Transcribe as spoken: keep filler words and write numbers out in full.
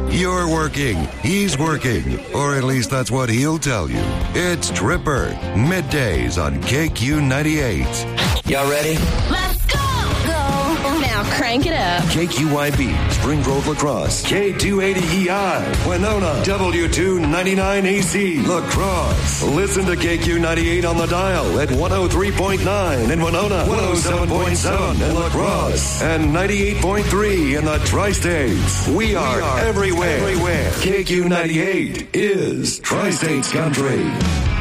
You're working, he's working, or at least that's what he'll tell you. It's Tripper, middays on K Q ninety-eight. Y'all ready? Let's go! Go! Now crank it up. K Q Y B, Spring Grove Lacrosse. K two eighty E I, Winona. W two ninety-nine A C, Lacrosse. Listen to K Q ninety-eight on the dial at one oh three point nine in Winona, one oh seven point seven in Lacrosse, and ninety-eight point three in the Tri-States. We are, we are everywhere. everywhere. K Q ninety-eight is Tri-States Country.